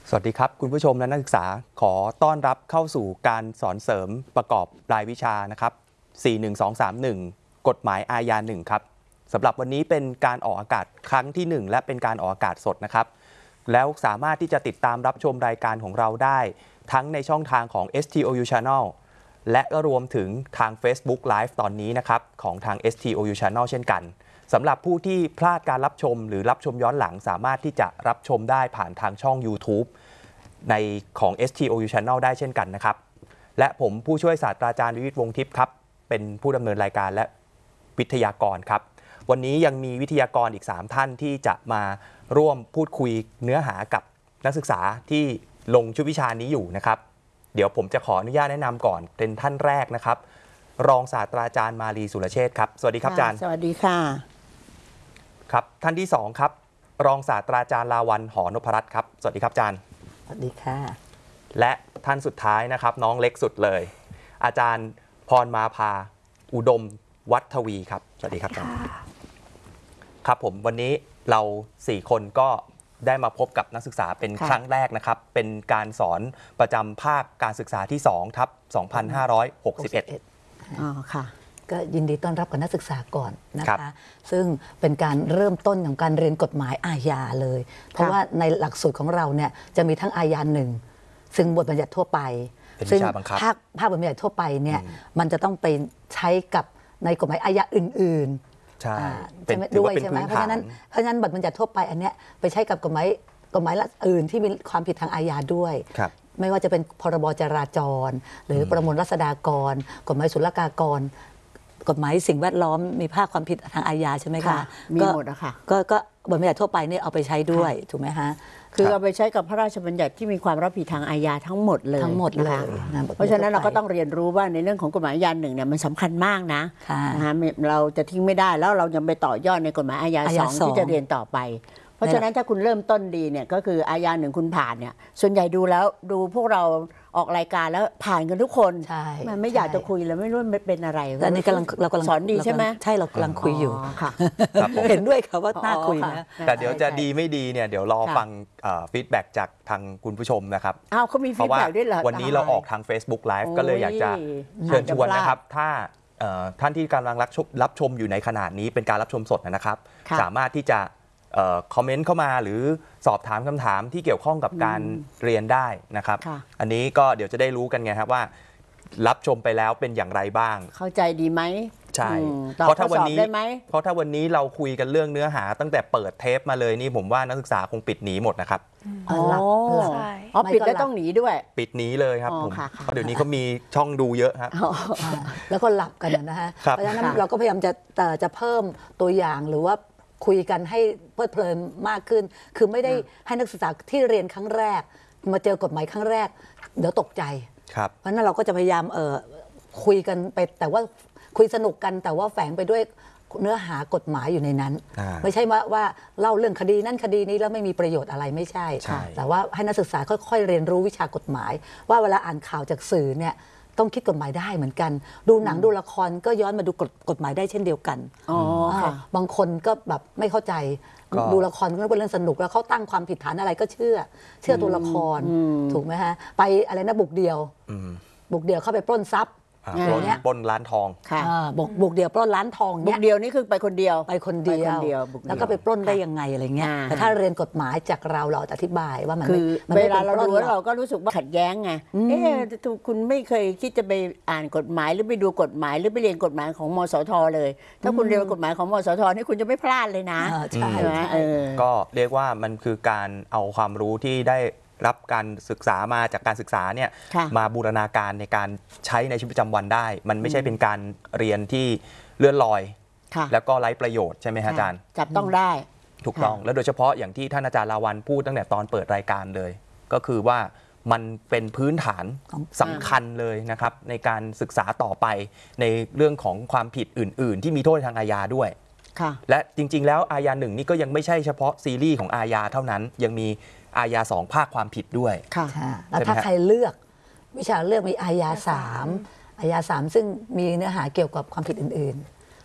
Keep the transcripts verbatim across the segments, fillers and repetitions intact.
สวัสดีครับคุณผู้ชมและนักศึกษาขอต้อนรับเข้าสู่การสอนเสริมประกอบรายวิชานะครับสี่ หนึ่ง สอง สาม หนึ่งกฎหมายอาญาหนึ่งครับสำหรับวันนี้เป็นการออกอากาศครั้งที่หนึ่งและเป็นการออกอากาศสดนะครับแล้วสามารถที่จะติดตามรับชมรายการของเราได้ทั้งในช่องทางของ เอส ที โอ ยู Channel และก็รวมถึงทาง Facebook Live ตอนนี้นะครับของทาง เอส ที โอ ยู Channel เช่นกันสำหรับผู้ที่พลาดการรับชมหรือรับชมย้อนหลังสามารถที่จะรับชมได้ผ่านทางช่อง YouTube ในของ เอส ที โอ ยู Channel ได้เช่นกันนะครับและผมผู้ช่วยศาสตราจารย์วิวิตร วงศ์ทิพย์ครับเป็นผู้ดำเนินรายการและวิทยากรครับวันนี้ยังมีวิทยากรอีกสามท่านที่จะมาร่วมพูดคุยเนื้อหากับนักศึกษาที่ลงชุดวิชานี้อยู่นะครับเดี๋ยวผมจะขออนุญาตแนะนำก่อนเป็นท่านแรกนะครับรองศาสตราจารย์มาลีสุรเชษฐ์ครับสวัสดีครับอาจารย์สวัสดีค่ะครับท่านที่สองครับรองศาสตราจารย์ลาวัลย์ หอนพรัตน์ครับสวัสดีครับอาจารย์สวัสดีค่ะและท่านสุดท้ายนะครับน้องเล็กสุดเลยอาจารย์พรมาภาอุดมวัฒวีครับสวัสดีครับอาจารย์ครับผมวันนี้เราสี่คนก็ได้มาพบกับนักศึกษาเป็นครั้งแรกนะครับเป็นการสอนประจำภาคการศึกษาที่สองทับสองพันห้าร้อยหกสิบเอ็ดอ๋อค่ะก็ยินดีต้อนรับกับนักศึกษาก่อนนะคะซึ่งเป็นการเริ่มต้นของการเรียนกฎหมายอาญาเลยเพราะว่าในหลักสูตรของเราเนี่ยจะมีทั้งอาญาหนึ่งซึ่งบทบัญญัติทั่วไปซึ่งภาคภาคบทบัญญัติทั่วไปเนี่ยมันจะต้องไปใช้กับในกฎหมายอาญาอื่นๆใช่ด้วยใช่ไหมเพราะฉะนั้นเพราะฉะนั้นบทบัญญัติทั่วไปอันเนี้ยไปใช้กับกฎหมายกฎหมายอื่นที่มีความผิดทางอาญาด้วยไม่ว่าจะเป็นพรบจราจรหรือประมวลรัษฎากรกฎหมายศุลกากรกฎหมายสิ่งแวดล้อมมีภาคความผิดทางอาญาใช่ไหมคะมีหมดอะค่ะก็ก็บทบัญญัติทั่วไปนี่เอาไปใช้ด้วยถูกไหมคะคือเอาไปใช้กับพระราชบัญญัติที่มีความรับผิดทางอาญาทั้งหมดเลยทั้งหมดเลยเพราะฉะนั้นเราก็ต้องเรียนรู้ว่าในเรื่องของกฎหมายอาญาหนึ่งเนี่ยมันสำคัญมากนะนะคะเราจะทิ้งไม่ได้แล้วเรายังไปต่อยอดในกฎหมายอาญาสองที่จะเรียนต่อไปเพราะฉะนั้นถ้าคุณเริ่มต้นดีเนี่ยก็คืออาญาหนึ่งคุณผ่านเนี่ยส่วนใหญ่ดูแล้วดูพวกเราออกรายการแล้วผ่านกันทุกคนมันไม่อยากจะคุยแล้วไม่รู้มันเป็นอะไรแต่นี่กำลังเรากำลังสอนดีใช่ไหมใช่เรากำลังคุยอยู่ค่ะเห็นด้วยค่ะว่าน่าคุยนะแต่เดี๋ยวจะดีไม่ดีเนี่ยเดี๋ยวรอฟังฟีดแบ็กจากทางคุณผู้ชมนะครับอ้าวเขามีฟีดแบ็กด้วยเหรอวันนี้เราออกทาง Facebook Live ก็เลยอยากจะเชิญชวนนะครับถ้าท่านที่กำลังรับชมอยู่ในขณะนี้เป็นการรับชมสดนะครับสามารถที่จะคอมเมนต์เข้ามาหรือสอบถามคำถามที่เกี่ยวข้องกับการเรียนได้นะครับอันนี้ก็เดี๋ยวจะได้รู้กันไงครับว่ารับชมไปแล้วเป็นอย่างไรบ้างเข้าใจดีไหมใช่เพราะถ้าวันนี้เพราะถ้าวันนี้เราคุยกันเรื่องเนื้อหาตั้งแต่เปิดเทปมาเลยนี่ผมว่านักศึกษาคงปิดหนีหมดนะครับอ๋ออ๋อปิดแล้วต้องหนีด้วยปิดหนีเลยครับผมเพราะเดี๋ยวนี้เขามีช่องดูเยอะครับแล้วก็หลับกันนะฮะเพราะฉะนั้นเราก็พยายามจะจะเพิ่มตัวอย่างหรือว่าคุยกันให้เพลิดเพลินมากขึ้นคือไม่ได้ให้นักศึกษาที่เรียนครั้งแรกมาเจอกฎหมายครั้งแรกเดี๋ยวตกใจเพราะนั้นเราก็จะพยายามเอ่อคุยกันไปแต่ว่าคุยสนุกกันแต่ว่าแฝงไปด้วยเนื้อหากฎหมายอยู่ในนั้นไม่ใช่ว่าว่าเล่าเรื่องคดีนั่นคดีนี้แล้วไม่มีประโยชน์อะไรไม่ใช่แต่ว่าให้นักศึกษาค่อยๆเรียนรู้วิชากฎหมายว่าเวลาอ่านข่าวจากสื่อเนี่ยต้องคิดกฎหมายได้เหมือนกันดูหนังดูละครก็ย้อนมาดูกฎหมายได้เช่นเดียวกันอ๋อบางคนก็แบบไม่เข้าใจดูละครก็เป็นเรื่องสนุกแล้วเขาตั้งความผิดฐานอะไรก็เชื่อเชื่อตัวละครถูกไหมฮะไปอะไรนะบุกเดียวบุกเดียวเข้าไปปล้นทรัพย์ปล้นร้านทองค่ะบุกเดียวปล้นร้านทองบุกเดียวนี่คือไปคนเดียวไปคนเดียวแล้วก็ไปปล้นได้ยังไงอะไรเงี้ยแต่ถ้าเรียนกฎหมายจากเราเราอธิบายว่ามันคือเวลาเราดูเราก็รู้สึกว่าขัดแย้งไงเอ๊ะคุณไม่เคยคิดจะไปอ่านกฎหมายหรือไปดูกฎหมายหรือไปเรียนกฎหมายของมสทเลยถ้าคุณเรียนกฎหมายของมสทนี่คุณจะไม่พลาดเลยนะใช่ไหมก็เรียกว่ามันคือการเอาความรู้ที่ได้รับการศึกษามาจากการศึกษาเนี่ยมาบูรณาการในการใช้ในชีวิตประจำวันได้มันไม่ใช่เป็นการเรียนที่เลื่อนลอยแล้วก็ไร้ประโยชน์ใช่ไหมอาจารย์จับต้องได้ถูกต้องแล้วโดยเฉพาะอย่างที่ท่านอาจารย์ลาวัลย์พูดตั้งแต่ตอนเปิดรายการเลยก็คือว่ามันเป็นพื้นฐานสำคัญเลยนะครับในการศึกษาต่อไปในเรื่องของความผิดอื่นๆที่มีโทษทางอาญาด้วยและจริงๆแล้วอาญาหนึ่งนี่ก็ยังไม่ใช่เฉพาะซีรีส์ของอาญาเท่านั้นยังมีอาญาสองภาคความผิดด้วยค่ะแล้วถ้าใครเลือกวิชาเลือกมีอาญาสามอาญาสามซึ่งมีเนื้อหาเกี่ยวกับความผิดอื่นๆ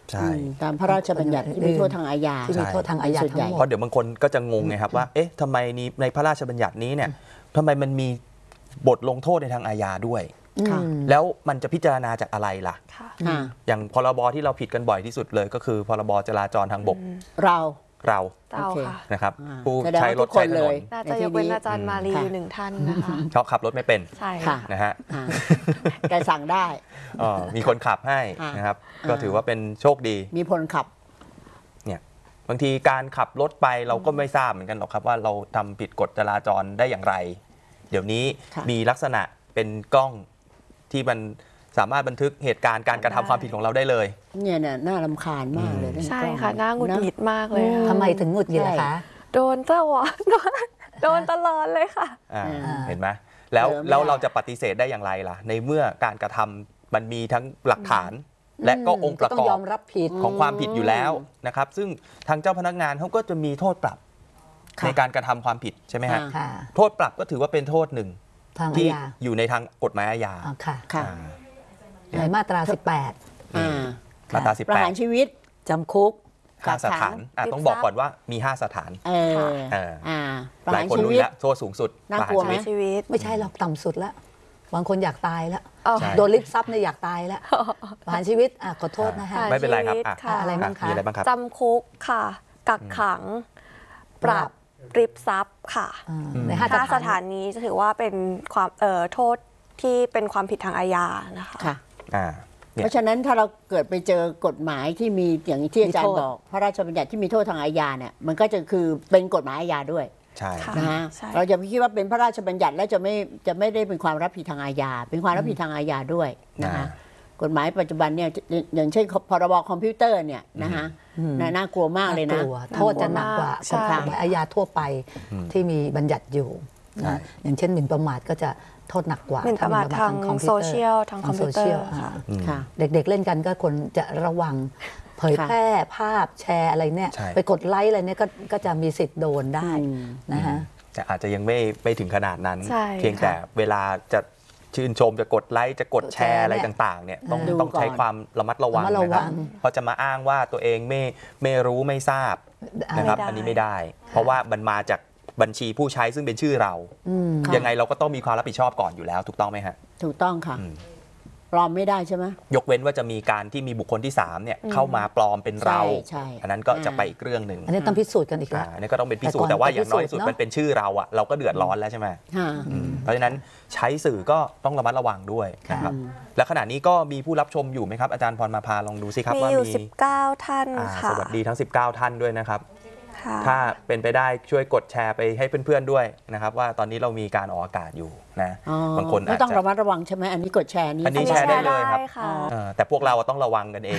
ใช่ตามพระราชบัญญัติที่มีโทษทางอาญาที่มีโทษทางอาญาส่วนทั้ใหญ่งหมเพดราะเดี๋ยวบางคนก็จะงงไงครับว่าเอ๊ะทำไมนี้ในพระราชบัญญัตินี้เนี่ยทำไมมันมีบทลงโทษในทางอาญาด้วยค่ะแล้วมันจะพิจารณาจากอะไรล่ะค่ะค่ะอย่างพรบที่เราผิดกันบ่อยที่สุดเลยก็คือพรบจราจรทางบกเราเราเต้าโอเคค่ะนะครับอ่าผู้แสดงว่าใช้รถทุกคนใช้ถเลนยนน่าจะยกเว้นอาจารย์มาลีค่ะหนึ่งท่านนะคะเขาขับรถไม่เป็นใช่ค่ะนะฮะอ่าแกสั่งได้เอ่อมีคนขับให้อ่านนะครับอ่าก็ถือว่าเป็นโชคดีมีพลขับเนี่ยบางทีการขับรถไปเราก็ไม่ทราบเหมือนกันหรอกครับว่าเราทำผิดกฎจราจรได้อย่างไร เดี๋ยวนี้ค่ะมีลักษณะเป็นกล้องที่มันสามารถบันทึกเหตุการณ์การกระทำความผิดของเราได้เลยเนี่ยเนี่ยน่ารำคาญมากเลยเรื่องใช่กล้องค่ะน่าหงุดหงิดมากเลยอืค่ะทำไมถึงหงุดหงิดล่ะคะโดนเจ้าวะโดนตลอดเลยค่ะอ่าอ่าเห็นไหมแล้วเออไม่แล้วได้เราจะปฏิเสธได้อย่างไรล่ะ ในเมื่อการกระทำมันมีทั้งหลักฐาน และก็องค์ประต้กองอยอบ มรับผิดของความผิดอยู่แล้วนะครับ ซึ่งทางเจ้าพนักงานเขาก็จะมีโทษปรับค่ะในการกระทำความผิดใช่ไหมฮะอ่าค่ะโทษปรับก็ถือว่าเป็นโทษหนึ่งทางอาที่ญาอยู่ในทางกฎหมายอาญาอ่าค่ะค่ะอ่าในมาตราสิบแปดอ่ามาตราสิบประแปหาดรชีวิตจำคุกห้าสถานอ่ะต้องบอกก่อนว่ามีห้าสถานเออเอออ่าประหลาหาย รคนชีรู้วิตแล้วโทษสูงสุดน่าประหารกลัวไหมชีวิตชีวิตไม่ใช่หรอกต่ำสุดแล้วบางคนอยากตายแล้วอ๋อใช่โดนลิบทรัพย์เนี่ยอยากตายแล้วประหารชีวิตอ่ะขอโทษนะฮะอ่าไม่เป็นไรครับอ่ะค่ะอะไรบ้างคะมีอะไรบ้างครับจำคุกค่ะ กักขัง ปรับริบทรัพย์ค่ะอ่าในห้าถ้าสสถานถานนี้จะถือว่าเป็นความเอ่อโทษที่เป็นความผิดทางอาญานะคะค่ะอ่าเนี่ยเพราะฉะนั้นถ้าเราเกิดไปเจอกฎหมายที่มีอย่างที่อาจารย์มีโทษบอก พระราชบัญญัติที่มีโทษทางอาญาเนี่ยมันก็จะคือเป็นกฎหมายอาญาด้วยใช่ค่ะนะฮะใช่เราจะไม่คิดว่าเป็นพระราชบัญญัติแล้วจะไม่จะไม่ได้เป็นความรับผิดทางอาญาเป็นความรับผิดทางอาญาด้วยนะคะกฎหมายปัจจุบันเนี่ยอย่างเช่นพรบคอมพิวเตอร์เนี่ยนะคะน่าน่ากลัวมากเลยนะน่ากลัวโทษจะหนักกว่าใช่กฎหมายอาญาทั่วไปที่มีบัญญัติอยู่ใช่นะอย่างเช่นหมิ่นประมาทก็จะโทษหนักกว่าหมิ่นประมาททางคอมพิวโซเตอร์เชียลทางคอมพิวเตอร์โซชียลค่ะอ่าค่ะเด็กๆเล่นกันก็ควรจะระวังเผยแพร่ภาพแชร์อะไรเนี่ยใช่ไปกดไลค์อะไรเนี่ยก็ก็จะมีสิทธิ์โดนได้อืมนะฮะแต่อาจจะยังไม่ไม่ถึงขนาดนั้นใช่เพียงแต่เวลาจะชื่นชมจะกดไลค์จะกดแชร์แชร์อะไรเนี่ยต่างๆเนี่ยต้องดูต้องใช้ก่อนความระมัดระวังระมัดระนะควัรับงเพราะจะมาอ้างว่าตัวเองไม่ไม่รู้ไม่ทราบนะครับไม่ได้อันนี้ไม่ได้ เพราะว่ามันมาจากบัญชีผู้ใช้ซึ่งเป็นชื่อเราอืมค่ะยังไงเราก็ต้องมีความรับผิดชอบก่อนอยู่แล้วถูกต้องไหมฮะถูกต้องค่ะอืมปลอมไม่ได้ใช่ไหมยกเว้นว่าจะมีการที่มีบุคคลที่สามเนี่ยเข้ามาปลอมเป็นเราใช่ใช่อันนั้นก็จะไปอีกเรื่องหนึ่งอันนี้ต้องพิสูจน์กันอีกอ่าแล้วอันนี้ก็ต้องเป็นพิสูจน์แต่ก่อนแต่ว่าอย่างน้อยพิสูจน์สุดเนอะมันเป็นชื่อเราอะเราก็เดือดร้อนแล้วใช่ไหมค่ะอืมเพราะฉะนั้นใช้สื่อก็ต้องระมัดระวังด้วยนะครับอืมและขณะนี้ก็มีผู้รับชมอยู่ไหมครับ อาจารย์พรมาพาลองดูสิครับมีว่าอยู่มีสิบเก้าท่านอ่าค่ะสวัสดีทั้ง สิบเก้า ท่านด้วยนะครับค่ะถ้าเป็นไปได้ช่วยกดแชร์ไปให้เพื่อนๆด้วยนะครับ ว่าตอนนี้เรามีการออกอากาศอยู่นะอ๋อบางคนไม่อาจต้องจะระมัดระวังใช่ไหมอันนี้กดแชร์นี้อันนี้อันนี้แชร์ได้เลยครับแชร์ได้ค่ะเออแต่พวกเราอะต้องระวังกันเอง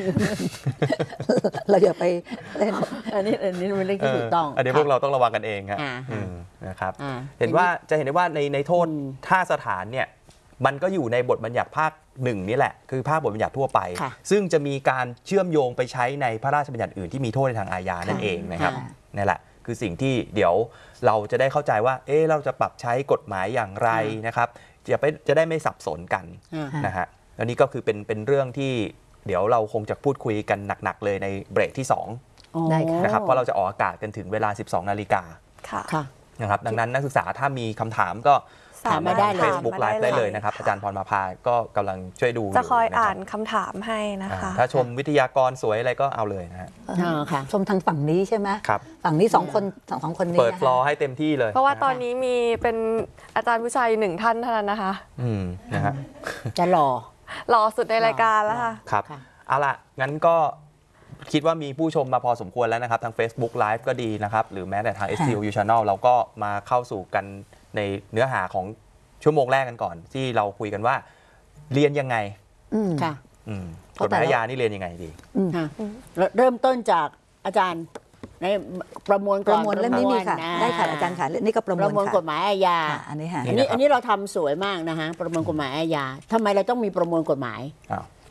เราอย่าไปเล่นอันนี้อันนี้เป็นเรื่องที่ถูกต้องเอันนี้พวกเราต้องระวังกันเองครับอ่าอืมนะครับอ่าเห็นว่าจะเห็นได้ว่าในในโทษอืมท่าสถานเนี่ยมันก็อยู่ในบทบัญญัติภาคหนึ่งนี่แหละ คือภาคบทบัญญัติทั่วไปค่ะซึ่งจะมีการเชื่อมโยงไปใช้ในพระราชบัญญัติอื่นที่มีโทษในทางอาญานั่นเองนะครับค่ะนี่แหละคือสิ่งที่เดี๋ยวเราจะได้เข้าใจว่าเอ๊ะเราจะปรับใช้กฎหมายอย่างไรนะครับจะไปจะได้ไม่สับสนกันอ่านะฮะแล้วนี่ก็คือเป็นเป็นเรื่องที่เดี๋ยวเราคงจะพูดคุยกันหนักๆเลยในเบรกที่สองได้ค่ะนะครับเพราะเราจะออกอากาศกันถึงเวลา สิบสองนาฬิกาค่ะค่ะนะครับดังนั้นนักศึกษาถ้ามีคำถามก็ถามมาได้เลยเฟซบุ๊กไลฟ์ได้เลยนะครับ อาจารย์พรมาพาก็กำลังช่วยดูจะคอยนะรับอ่านคำถามให้นะอ่าคะถ้าชมวิทยากรสวยอะไรก็เอาเลยนะฮะอ่าค่ะชมทางฝั่งนี้ใช่ไหมครับฝั่งนี้สองคนสองสองคนนี้เปิดนะคะฟลอร์ให้เต็มที่เลยเพราะว่าตอนนี้มีเป็นอาจารย์ผู้ชายหนึ่งท่านเท่านั้นนะคะอืมนะฮะจะหล่อรอสุดในรายการแล้วค่ะครับค่ะเอาล่ะงั้นก็คิดว่ามีผู้ชมมาพอสมควรแล้วนะครับ ทาง Facebook Live ก็ดีนะครับ หรือแม้แต่ทาง เอส ที โอ ยู Channel เราก็มาเข้าสู่กันในเนื้อหาของชั่วโมงแรกกันก่อน ที่เราคุยกันว่าเรียนยังไงอืมค่ะอืมเพกฎราะหแต่มายละอาญานี่เรียนยังไงดีค่ะเริ่มต้นจากอาจารย์ในประมวลปก่ระอนมวลเล่มนี้มีค่ะปรมวลได้ค่ะอาจารย์ค่ะนี่ก็ประมปวระลมวลค่ะกฎหมายอาญาค่ะอันนี้ค่ะอันนี้นี่นะครับอันนี้เราทำสวยมากนะคะประมวลกฎหมายอาญาทำไมเราต้องมีประมวลกฎหมายอ้าว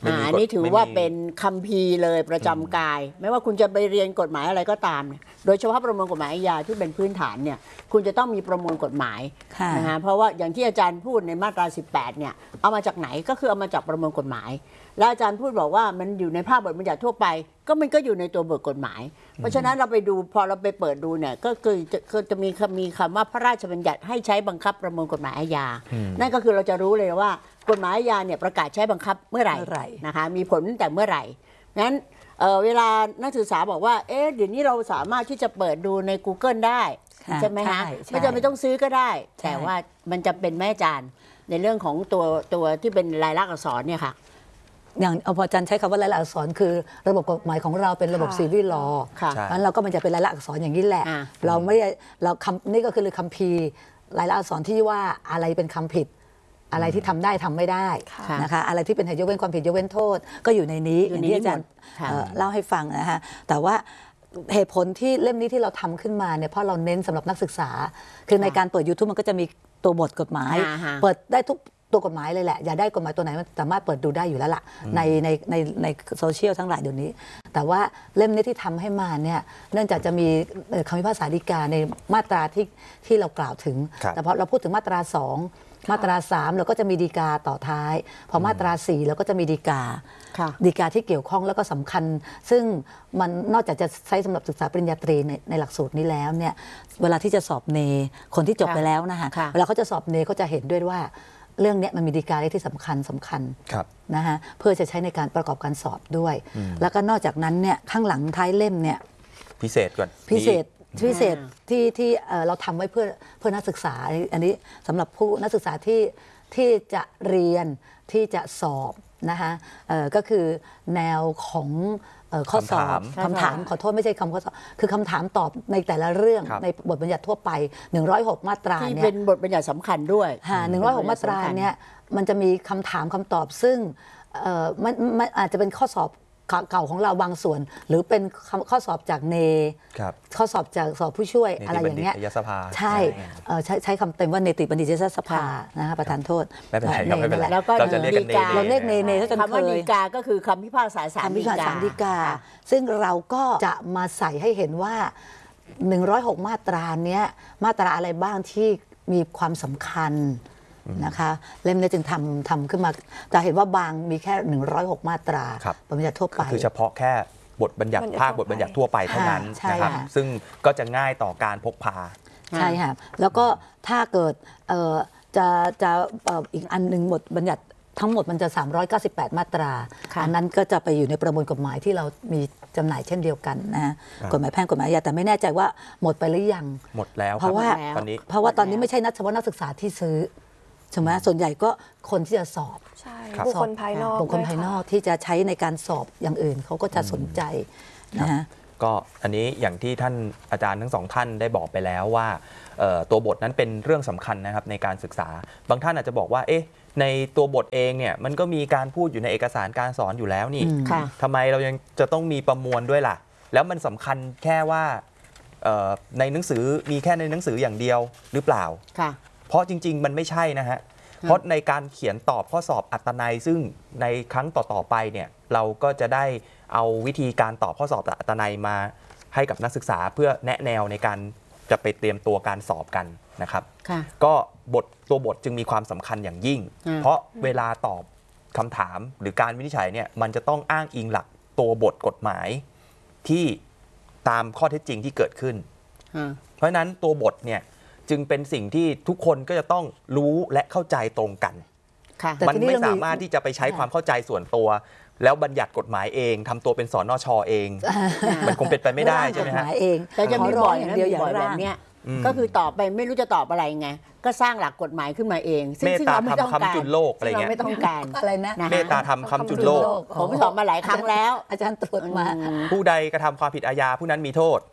อ่าอันนี้ถือว่าเป็นคัมภีร์เลยประจำกาย ไม่ว่าคุณจะไปเรียนกฎหมายอะไรก็ตามเนี่ยโดยเฉพาะประมวลกฎหมายอาญาที่เป็นพื้นฐานเนี่ยคุณจะต้องมีประมวลกฎหมายนะฮะเพราะว่าอย่างที่อาจารย์พูดในมาตราสิบแปดเนี่ยเอามาจากไหนก็คือเอามาจากประมวลกฎหมายแล้วอาจารย์พูดบอกว่ามันอยู่ในภาคบทบัญญัติทั่วไปก็มันก็อยู่ในตัวบทกฎหมาย เพราะฉะนั้นเราไปดูพอเราไปเปิดดูเนี่ยก็คือจะคือจะมีคำมีคำว่าพระราชบัญญัติให้ใช้บังคับประมวลกฎหมายอาญานั่นก็คือเราจะรู้เลยว่ากฎหมายอาญาเนี่ยประกาศใช้บังคับเมื่อไหร่นะคะมีผลตั้งแต่เมื่อไหร่งั้น เ, เวลานักศึกษาบอกว่าเอ๊ะเดี๋ยวนี้เราสามารถที่จะเปิดดูใน Google ได้ใช่ไหมคะไม่จำเป็นต้องซื้อก็ได้แต่ว่ามันจะเป็นแม่อาจารย์ในเรื่องของตัวตัวที่เป็นลายลักษณ์อักษรเนี่ยค่ะอย่างอภจันใช้คำว่ารายลักษณ์อักษรคือระบบกฎหมายของเราเป็นระบบซีรีส์ลอว์งั้นเราก็มันจะเป็นรายลักษณ์อักษรอย่างนี้แหละเราไม่เราคำนี่ก็คือคัมภีร์รายลักษณ์อักษรที่ว่าอะไรเป็นคำผิดอะไรที่ทำได้ทำไม่ได้นะคะอะไรที่เป็นเหตุยกเว้นความผิดยกเว้นโทษก็อยู่ในนี้อย่างที่อาจารย์เล่าให้ฟังนะคะแต่ว่าเหตุผลที่เล่มนี้ที่เราทำขึ้นมาเนี่ยเพราะเราเน้นสำหรับนักศึกษาคือในการเปิด YouTube มันก็จะมีตัวบทกฎหมายเปิดได้ทุกตัวกฎหมายเลยแหละอย่าได้กฎหมายตัวไหนมันสามารถเปิดดูได้อยู่แล้วล่ะในในในในโซเชียลทั้งหลายเดี๋ยวนี้แต่ว่าเล่มนี้ที่ทำให้มาเนี่ยเนื่องจากจะมีคำพิพากษาฎีกาในมาตราที่ที่เรากล่าวถึงแต่พอเราพูดถึงมาตราสองมาตราสามเราก็จะมีฎีกาต่อท้ายพอมาตราสี่เราก็จะมีฎีกาฎีกาที่เกี่ยวข้องแล้วก็สำคัญซึ่งมันนอกจากจะใช้สำหรับศึกษาปริญญาตรีในในหลักสูตรนี้แล้วเนี่ยเวลาที่จะสอบเนคนที่จบไปแล้วนะคะเวลาเขาจะสอบเนเขาจะเห็นด้วยว่าเรื่องนี้มันมีฎีกาที่สำคัญสำคัญนะฮะเพื่อจะใช้ในการประกอบการสอบด้วยแล้วก็นอกจากนั้นเนี่ยข้างหลังท้ายเล่มเนี่ยพิเศษก่อนพิเศษพิเศษที่ที่เราทำไว้เพื่อเพื่อนักศึกษาอันนี้สำหรับผู้นักศึกษาที่ที่จะเรียนที่จะสอบนะคะก็คือแนวของข้อสอบคำถามขอโทษไม่ใช่คำข้อสอบคือคำถามตอบในแต่ละเรื่องในบทบัญญัติทั่วไปหนึ่งร้อยหกมาตราเนี่ยที่เป็นบทบัญญัติสำคัญด้วยหนึ่งร้อยหกมาตราเนี่ยมันจะมีคำถามคำตอบซึ่งมันมันอาจจะเป็นข้อสอบเก่าของเราบางส่วนหรือเป็นข้อสอบจากเนข้อสอบจากสอบผู้ช่วยอะไรอย่างเงี้ยใช่ใช้ใช้คำเต็มว่าเนติบัณฑิตยสภานะคะประธานโทษไม่เป็นไรครับไม่เป็นไรแล้วก็เราจะเรียกกันเนเราเรียกเนเนคำว่าฎีกาก็คือคำพิพากษาศาลฎีกาซึ่งเราก็จะมาใส่ให้เห็นว่าหนึ่งร้อยหกมาตราเนี้ยมาตราอะไรบ้างที่มีความสำคัญนะคะเล่มนี้จึงทำทำขึ้นมาจะเห็นว่าบางมีแค่หนึ่งร้อยหกมาตราบทบัญญัติทั่วไปคือเฉพาะแค่บทบัญญัติภาคบทบัญญัติทั่วไปเท่านั้นนะครับซึ่งก็จะง่ายต่อการพกพาใช่ค่ะแล้วก็ถ้าเกิดจะจะอีกอันหนึ่งบทบัญญัติทั้งหมดมันจะสามร้อยเก้าสิบแปดมาตราอันนั้นก็จะไปอยู่ในประมวลกฎหมายที่เรามีจำหน่ายเช่นเดียวกันนะกฎหมายแพ่งกฎหมายอาญาแต่ไม่แน่ใจว่าหมดไปหรือยังหมดแล้วเพราะว่าตอนนี้เพราะว่าตอนนี้ไม่ใช่นักเฉพาะนักศึกษาที่ซื้อใช่ไหมส่วนใหญ่ก็คนที่จะสอบบุคคลภายนอกบุคคลภายนอกที่จะใช้ในการสอบอย่างอื่นเขาก็จะสนใจนะฮะก็อันนี้อย่างที่ท่านอาจารย์ทั้งสองท่านได้บอกไปแล้วว่าตัวบทนั้นเป็นเรื่องสำคัญนะครับในการศึกษาบางท่านอาจจะบอกว่าเอ๊ะในตัวบทเองเนี่ยมันก็มีการพูดอยู่ในเอกสารการสอนอยู่แล้วนี่ทำไมเรายังจะต้องมีประมวลด้วยล่ะแล้วมันสำคัญแค่ว่าในหนังสือมีแค่ในหนังสืออย่างเดียวหรือเปล่าเพราะจริงๆมันไม่ใช่นะฮะเพราะในการเขียนตอบข้อสอบอัตนัยซึ่งในครั้งต่อๆไปเนี่ยเราก็จะได้เอาวิธีการตอบข้อสอบอัตนัยมาให้กับนักศึกษาเพื่อแนะแนวในการจะไปเตรียมตัวการสอบกันนะครับก็บทตัวบทจึงมีความสำคัญอย่างยิ่งเพราะเวลาตอบคำถามหรือการวินิจฉัยเนี่ยมันจะต้องอ้างอิงหลักตัวบทกฎหมายที่ตามข้อเท็จจริงที่เกิดขึ้นเพราะฉะนั้นตัวบทเนี่ยจึงเป็นสิ่งที่ทุกคนก็จะต้องรู้และเข้าใจตรงกันมันไม่สามารถที่จะไปใช้ความเข้าใจส่วนตัวแล้วบัญญัติกฎหมายเองทำตัวเป็นสนช.เองมันคงเป็นไปไม่ได้ใช่ไหมฮะแต่จะมีบ่อยนะมีบ่อยแบบเนี้ยก็คือตอบไปไม่รู้จะตอบอะไรไงก็สร้างหลักกฎหมายขึ้นมาเองซึ่งเราไม่ต้องการอะไรเงี้ยไม่ต้องการอะไรนะเมตตาธรรมคำจุนโลกผมสอบมาหลายครั้งแล้วอาจารย์ตรวจมาผู้ใดกระทำความผิดอาญาผู้นั้นมีโทษ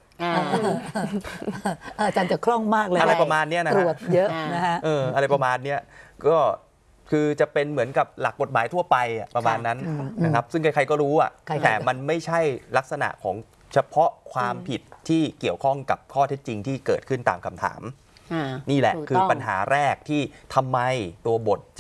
อาจารย์จะคล่องมากเลยอะไรประมาณนี้นะตรวจเยอะนะฮะเอออะไรประมาณนี้ก็คือจะเป็นเหมือนกับหลักกฎหมายทั่วไปประมาณนั้นนะครับซึ่งใครๆก็รู้อ่ะแต่มันไม่ใช่ลักษณะของเฉพาะความผิดที่เกี่ยวข้องกับข้อเท็จจริงที่เกิดขึ้นตามคำถามนี่แหละคือปัญหาแรกที่ทำไมตัวบทจึง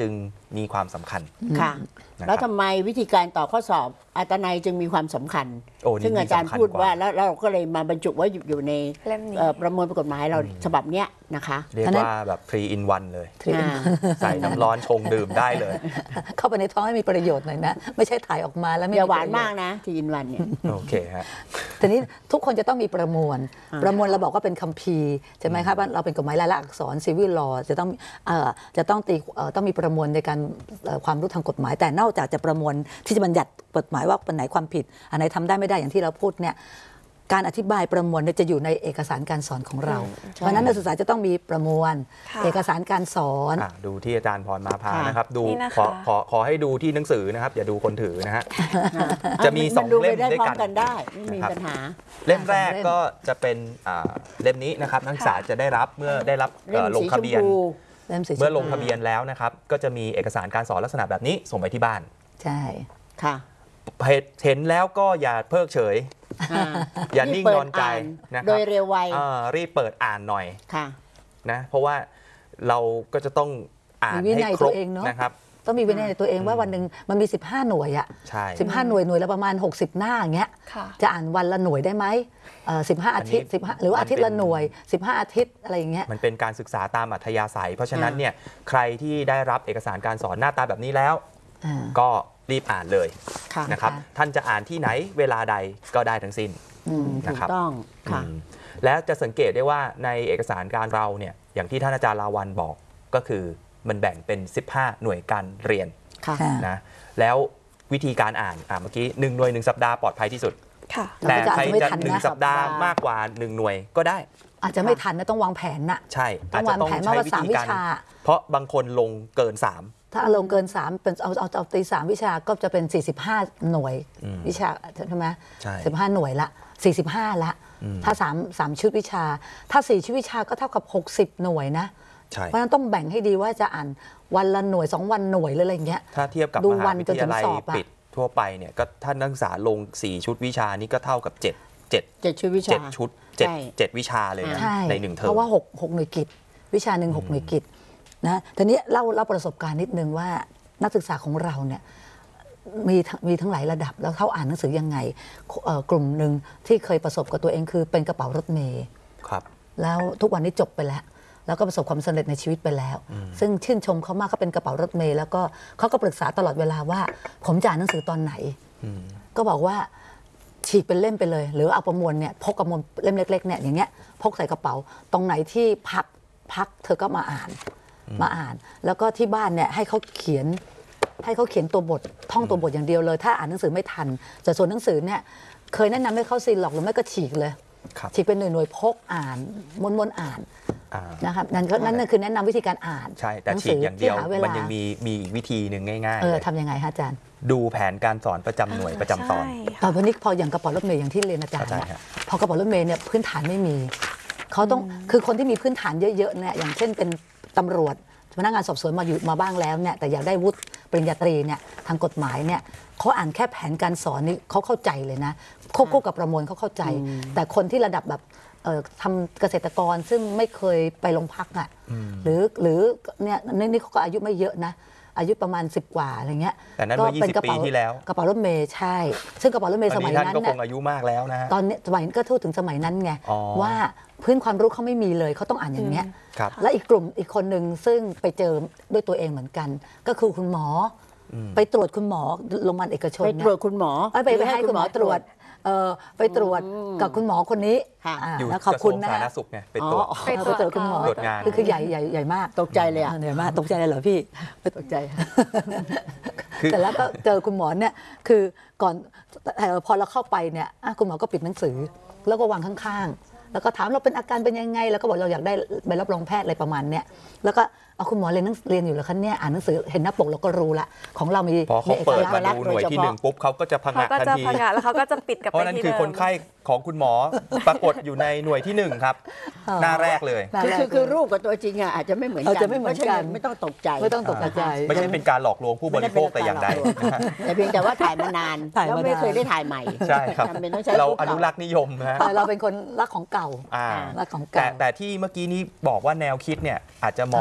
มีความสำคัญค่ะนะครับแล้วทำไมวิธีการต่อข้อสอบอัตนัยจึงมีความสำคัญโอ้นี่ซึ่งอาจารย์สำคัญพูดกว่าว่าแล้วเราก็เลยมาบรรจุไว้อยู่ในเล่มนี้เอ่อประมวลกฎหมายเราฉบับเนี้ยนะคะเรียกว่าแบบ three in one เลยอ่าใส่น้ำร้อนชงดื่มได้เลยเข้าไปในท้องให้มีประโยชน์หน่อยนะ ไม่ใช่ถ่ายออกมาแล้วไม่อย่าหวานประโยชมากนะทีอินวันเนี่ยโอเคฮะทีนี้ทุกคนจะต้องมีประมวลอ่าประมวลเราบอกว่าเป็นคัมภีร์ใช่ไหมครับว่าเราเป็นกฎหมายลายลักษณ์อักษร civil law จะต้องเอ่อจะต้องตีเอ่อต้องมีประมวลในการเอ่อความรู้ทางกฎหมาย แต่นอกจากจะประมวลที่จะบัญญัติกฎหมายว่าอันไหนความผิดอันไหนทำได้ไม่ได้อย่างที่เราพูดเนี่ยการอธิบายประมวลเนี่ยจะอยู่ในเอกสารการสอนของเรา เพราะฉะนั้นนักศึกษาจะต้องมีประมวลค่ะเอกสารการสอนอ่ะดูที่อาจารย์พรมาพาค่ะนะครับ ดูนี่นะคะขอขอขอให้ดูที่หนังสือนะครับ อย่าดูคนถือนะฮะ จะมีสองนดูเล่มไปได้ด้วยพร้อกัมนกันได้ไม่มีนะครับปัญหาเล่มแรกสองเล่มก็จะเป็นอ่าเล่มนี้นะครับนักศึกษาจะได้รับเมื่อได้รับเล่มเอ่อลงสีชทะมเบียนพูเล่มสีเมื่อลงชพูทะเบียนแล้วนะครับ ก็จะมีเอกสารการสอนลักษณะแบบนี้ส่งไปที่บ้านใช่ค่ะเห็นแล้วก็อย่าเพิกเฉยอ่าอย่านิ่งรีบเปินดอนใจอ่านะครับโดยเร็วไวอ่ารีบเปิดอ่านหน่อยค่ะนะเพราะว่าเราก็จะต้องอ่านมีวินัให้ยครตัวบเองเนอะนะครับต้องมีวินัยในตัวเองว่าวันหนึ่งมันมีสิบห้าหน่วยอะใช่สิบห้าหน่วยหน่วยละประมาณหกสิบหน้าอย่างเงี้ยค่ะจะอ่านวันละหน่วยได้ไหมเอ่อสิบห้าอาทิตย์สิบห้าหรือว่าอาทิตย์ละหน่วยสิบห้าอาทิตย์อะไรอย่างเงี้ยมันเป็นการศึกษาตามอัธยาศัย เพราะฉะนั้นอ่าเนี่ยใครที่ได้รับเอกสารการสอนหน้าตาแบบนี้แล้วอ่าก็รีบอ่านเลยค่ะนะครับค่ะท่านจะอ่านที่ไหนเวลาใดก็ได้ทั้งสิ้นอืมถูนะกครับต้องค่ะอืมและจะสังเกตได้ว่าในเอกสารการเราเนี่ยอย่างที่ท่านอาจารย์ลาวันบอกก็คือมันแบ่งเป็น สิบห้า หน่วยการเรียนค่ะค่ะนะแล้ววิธีการอ่านอ่ะเมื่อกี้หนึ่งหน่วยหนึ่งสัปดาห์ปลอดภัยที่สุดค่ะแต่เราก็จะใครอาจจะไม่จะทันนะหนึ่งสัปดาห์มากกว่าหนึ่งหน่วยก็ได้อาจจะไม่ทันนะต้องวางแผนน่ะใช่ต้อาอจงจะวางต้องแผนใช้ว่าวิสามธีวิการชาเพราะบางคนลงเกินสามถ้าลงเกินสามเป็นเอาเอาเอาตีสามวิชาก็จะเป็นสี่สิบห้าหน่วยอืมวิชาใช่ไหมใช่สิบห้าหน่วยละสี่สิบห้าละอืมถ้าสามสามชุดวิชา ถ้าสี่ชุดวิชาก็เท่ากับหกสิบหน่วยนะใช่เพราะฉะนั้นต้องแบ่งให้ดีว่าจะอ่านวันละหน่วยสองวันหน่วยหรืออะไรอย่างเงี้ยถ้าเทียบกับดูมหาวันวิจนทถึยาง ลัยสอบอะปิดทั่วไปเนี่ยก็ถ้านักศึกษาลงสี่ชุดวิชานี้ก็เท่ากับเจ็ด เจ็ดเจ็ดชุดวิชาเจ็ดชุดเจ็ดใช่เจ็ดวิชาเลยนะใช่ในหนึ่งเทอเพมราะว่าหกหกหน่วยกิจวิชาหนึ่งหกหน่วยกิจนะทีนี้เล่าเล่าประสบการณ์นิดนึงว่านักศึกษาของเราเนี่ยมีทั้งมีทั้งหลายระดับแล้วเขาอ่านหนังสือยังไงเอ่อกลุ่มหนึ่งที่เคยประสบกับตัวเองคือเป็นกระเป๋ารถเมล์ครับแล้วทุกวันนี้จบไปแล้ว แล้วก็ประสบความสำเร็จในชีวิตไปแล้ว ซึ่งชื่นชมเขามากเขาเป็นกระเป๋ารถเมล์แล้วก็เขาก็ปรึกษาตลอดเวลาว่าผมจะอ่านหนังสือตอนไหนอืมก็บอกว่าฉีกเป็นเล่มไปเลย หรือเอาประมวลเนี่ยพกประมวลเล่มเล็กๆเนี่ยอย่างเงี้ยพกใส่กระเป๋า ตรงไหนที่พักพักเธอก็มาอ่านมาอ่าน แล้วก็ที่บ้านเนี่ยให้เขาเขียนให้เขาเขียนตัวบทท่องตัวบทอย่างเดียวเลย ถ้าอ่านหนังสือไม่ทันแต่ส่วนหนังสือเนี่ยเคยแนะนำให้เขาซีนหรอกหรือไม่ก็ฉีกเลยครับฉีกเป็นหน่วยๆพกอ่านม้วนๆอ่านอ่านะครับนั่นก็นั่นคือแนะนำวิธีการอ่านใช่แต่หนัฉีกอย่างเดียวที่หามันยังมีมีอีกวิธีหนึ่งง่ายๆเออเลยทำยังไงฮะอาจารย์ดูแผนการสอนประจำหน่วยประจำตอนใช่ตอค่ะนนี้พออย่างกระเป๋ารถเมย์อย่างที่เรียนอาจารย์เข้าใจเนี่ยฮะพอกระเป๋ารถเมย์เนี่ยพื้นฐานไม่มีเขาต้องคือคนที่มีพื้นฐานเยอะๆเนี่ยอย่างเช่นเป็นตำรวจพนักงานสอบสวนมาอยู่มาบ้างแล้วเนี่ยแต่อยากได้วุฒิปริญญาตรีเนี่ยทางกฎหมายเนี่ยเขาอ่านแค่แผนการสอนนี่เขาเข้าใจเลยนะควบคู่กับประมวลเขาเข้าใจ แต่คนที่ระดับแบบเอ่อทำเกษตรกรซึ่งไม่เคยไปโรงพักอ่ะหรือหรือเนี่ยนี่นี่เขาก็อายุไม่เยอะนะอายุประมาณสิบกว่าอะไรเงี้ยแต่นั้นเมื่อก็เป็นกระเป๋ายี่สิบปีที่แล้วกระเป๋ารถเมย์ใช่ ซึ่งกระเป๋ารถเมย์ตสอนมันี้ยท่านนั้นก็คเนี่ยงอายุมากแล้วนะฮะตอนนี้สมัยนั้นก็พูดถึงสมัยนั้นไงอ๋อว่าพื้นความรู้เขาไม่มีเลยเขาต้องอ่านอย่างเนี้ยครับและอีกกลุ่มอีกคนหนึ่งซึ่งไปเจอด้วยตัวเองเหมือนกัน ก็คือคุณหมออไปตรวจคุณหมอโรงพยาบาลเอกชนไปเนี่ตยรวจคุณหมอเอ้ยไปไปให้คุณหมอตรวจเออไปตรวจกับคุณหมอคนนี้ค่ะอ่าอยู่แล้วกขอบระทรคุวณงนะสาธารณฮะสุขไงไปตรวจอ๋อไปตรวจคุณหมอตรวจงานคือคือใหญ่ใหญ่ใหญ่มากตกใจเลยอ่ะใหญ่มากตกใจเลยเหรอพี่ตกใจคือแต่แล้วก็เจอคุณหมอเนี่ยคือก่อนเอ่อพอเราเข้าไปเนี่ยอ่ะคุณหมอก็ปิดหนังสือ แล้วก็วางข้างๆ แล้วก็ถามเราเป็นอาการเป็นยังไง แล้วก็บอกเราอยากได้ใบรับรองแพทย์อะไรประมาณเนี้ยแล้วก็เอาคุณหมอเรียนหนังเรียนอยู่แล้วคะเนี่ยอ่านหนังสือเห็นหน้าปกเราก็รู้ละของเรามีพอเขาเปิดมีอกลักษณ์มาดูหน่วยที่หนึ่งปุ๊บเขาก็จะพังเขางะก็ทันจะทีพังงะแล้วเขาก็จะปิดกลับเพไปราะนั่นที่คือเดิมคนไข้ของคุณหมอ ปรากฏอยู่ในหน่วยที่หนึ่งครับ หน้าแรกเลยนั่นคือแหละคือคือรูปกับตัวจริงอ่ะอาจจะไม่เหมือนกัอาจจะไม่เหมือนกันพราะฉะไม่ต้องตกใจไม่ต้องตกใจไม่ใช่เป็นการหลอกลวงผู้บริโภคแต่อย่างใดนะฮะแต่เพียงแต่ว่าถ่ายมานานถ่ายแล้วมานานไม่เคยได้ถ่ายใหม่ใช่ครับจำเป็นต้องใช้เรารูปอเก่านุรักษ์นิยมนะฮะแต่เราเป็นคนรักของเก่าอ่ารักของแต่เก่าแต่ที่เมื่อกี้นี้บอกว่าแนวคิดเนี่ยอาจจะเหมาะอ๋อกับผู้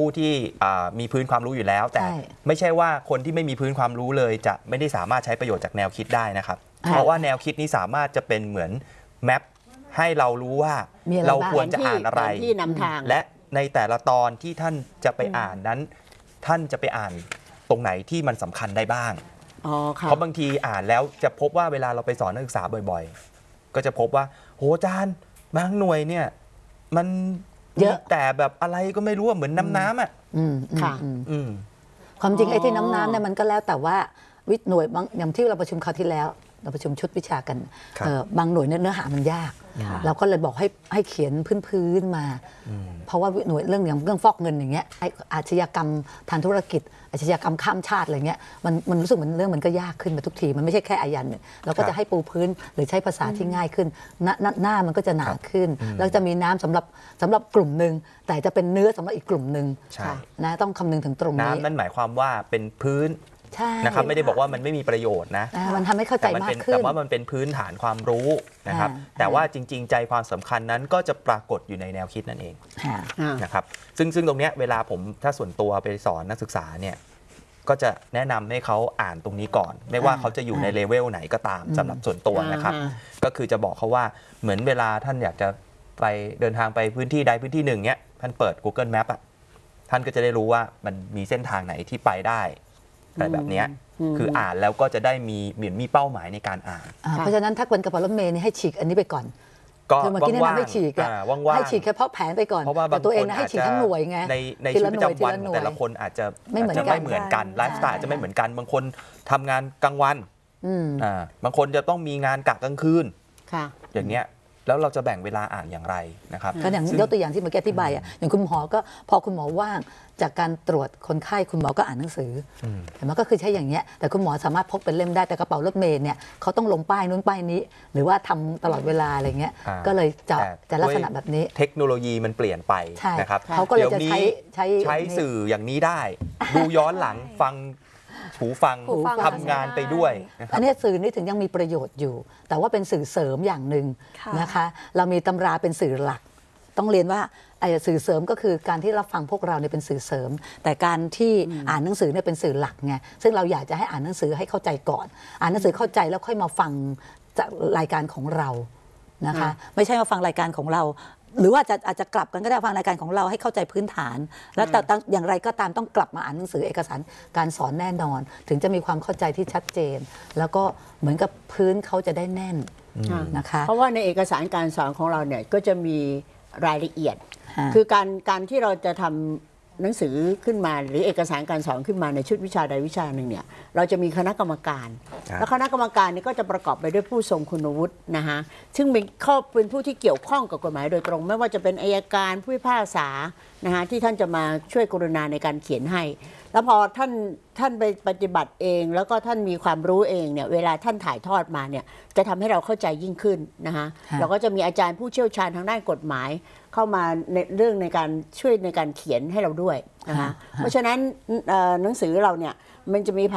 ผู้ที่มีพื้นความรู้อยู่แล้วแต่ไม่ใช่ว่าคนที่ไม่มีพื้นความรู้เลยจะไม่ได้สามารถใช้ประโยชน์จากแนวคิดได้นะครับเพราะว่าแนวคิดนี้สามารถจะเป็นเหมือนแมปให้เรารู้ว่าเราควรจะอ่านอะไรและในแต่ละตอนที่ท่านจะไปอ่านนั้นท่านจะไปอ่านตรงไหนที่มันสำคัญได้บ้างเพราะบางทีอ่านแล้วจะพบว่าเวลาเราไปสอนนักศึกษาบ่อยๆก็จะพบว่าโหอาจารย์บางหน่วยเนี่ยมันเยอะแต่แบบอะไรก็ไม่รู้เหมือนน้ำน้ำอ่ะค่ะความจริงไอ้ที่น้ำน้ำเนี่ยมันก็แล้วแต่ว่าวิทย์หน่วยบางอย่างที่เราประชุมคราวที่แล้วเราประชุมชุดวิชากันบางหน่วยเนื้อหามันยากเราก็เลยบอกให้ให้เขียนพื้นๆมาเพราะว่าหน่วยเรื่องอย่างเรื่องฟอกเงินอย่างเงี้ยอาชญากรรมทางธุรกิจอาชญากรรมข้ามชาติอะไรเงี้ยมันมันรู้สึกเหมือนเรื่องมันก็ยากขึ้นมาทุกทีมันไม่ใช่แค่อายันเนี่ยเราก็จะให้ปูพื้นหรือใช้ภาษาที่ง่ายขึ้นหน้าหน้ามันก็จะหนาขึ้นแล้วจะมีน้ำสำหรับสำหรับกลุ่มหนึ่งแต่จะเป็นเนื้อสำหรับอีกกลุ่มหนึ่งนะต้องคำนึงถึงตรงนี้น้ำนั่นหมายความว่าเป็นพื้นนะครับไม่ได้บอกว่ามันไม่มีประโยชน์นะมันทำให้เข้าใจมากขึ้นแต่ว่ามันเป็นพื้นฐานความรู้นะครับแต่ว่าจริงๆใจความสำคัญนั้นก็จะปรากฏอยู่ในแนวคิดนั่นเองนะครับซึ่งซึ่งตรงนี้เวลาผมถ้าส่วนตัวไปสอนนักศึกษาเนี่ยก็จะแนะนำให้เขาอ่านตรงนี้ก่อนไม่ว่าเขาจะอยู่ในเลเวลไหนก็ตามสำหรับส่วนตัวนะครับก็คือจะบอกเขาว่าเหมือนเวลาท่านอยากจะไปเดินทางไปพื้นที่ใดพื้นที่หนึ่งเนี่ยท่านเปิด Google Map อ่ะท่านก็จะได้รู้ว่ามันมีเส้นทางไหนที่ไปได้อะไรแบบนี้คืออ่านแล้วก็จะได้มีเหมือนมีเป้าหมายในการอ่านเพราะฉะนั้นถ้าเป็นกระเป๋ารถเมล์นี่ให้ฉีกอันนี้ไปก่อนก็เมื่อกี้แนะนำให้ฉีกให้ฉีกแค่เพาะแผนไปก่อนแต่ตัวเองนะให้ฉีกทั้งหน่วยไงในในชีวิตประจำวันของแต่ละคนอาจจะไม่เหมือนกันไลฟ์สไตล์อาจจะไม่เหมือนกันบางคนทำงานกลางวันอ่าบางคนจะต้องมีงานกะกลางคืนอย่างเงี้ยแล้วเราจะแบ่งเวลาอ่านอย่างไรนะครับก็อย่างยกตัวอย่างที่เมื่อกี้อธิบายอ่ะอย่างคุณหมอก็พอคุณหมอว่างจากการตรวจคนไข้คุณหมอก็อ่านหนังสือเห็นไหมก็คือใช้อย่างเงี้ยแต่คุณหมอสามารถพกเป็นเล่มได้แต่กระเป๋ารถเมล์เนี่ยเขาต้องลงป้ายนู้นป้ายนี้หรือว่าทำตลอดเวลาอะไรเงี้ยก็เลยจะจะลักษณะแบบนี้เทคโนโลยีมันเปลี่ยนไปนะครับเขาก็เลยจะใช้ใช้ใช้สื่ออย่างนี้ได้ดูย้อนหลังฟังหูฟังทำงานไปด้วยอันนี้สื่อนี่ถึงยังมีประโยชน์อยู่แต่ว่าเป็นสื่อเสริมอย่างหนึ่งนะคะเรามีตำราเป็นสื่อหลักต้องเรียนว่าไอ้สื่อเสริมก็คือการที่รับฟังพวกเราเนี่ยเป็นสื่อเสริมแต่การที่อ่านหนังสือเนี่ยเป็นสื่อหลักไงซึ่งเราอยากจะให้อ่านหนังสือให้เข้าใจก่อนอ่านหนังสือเข้าใจแล้วค่อยมาฟังจากรายการของเรานะคะไม่ใช่มาฟังรายการของเราหรือว่าจะอาจจะกลับกันก็ได้ฟังรายการของเราให้เข้าใจพื้นฐานแล้วแต่อย่างไรก็ตามต้องกลับมาอ่านหนังสือเอกสารการสอนแน่นอนถึงจะมีความเข้าใจที่ชัดเจนแล้วก็เหมือนกับพื้นเขาจะได้แน่นนะคะเพราะว่าในเอกสารการสอนของเราเนี่ยก็จะมีรายละเอียดคือการการที่เราจะทำหนังสือขึ้นมาหรือเอกสารการสอนขึ้นมาในชุดวิชาใดวิชาหนึ่งเนี่ยเราจะมีคณะกรรมการแล้วคณะกรรมการนี่ก็จะประกอบไปด้วยผู้ทรงคุณวุฒินะคะซึ่งเป็นข้อเป็นผู้ที่เกี่ยวข้องกับกฎหมายโดยตรงไม่ว่าจะเป็นอัยการผู้พิพากษานะคะที่ท่านจะมาช่วยกรุณาในการเขียนให้แล้วพอท่านท่านไปปฏิบัติเองแล้วก็ท่านมีความรู้เองเนี่ยเวลาท่านถ่ายทอดมาเนี่ยจะทำให้เราเข้าใจยิ่งขึ้นนะคะเราก็จะมีอาจารย์ผู้เชี่ยวชาญทางด้านกฎหมายเข้ามาในเรื่องในการช่วยในการเขียนให้เราด้วยนะคะเพราะฉะนั้นหนังสือเราเนี่ยมันจะมี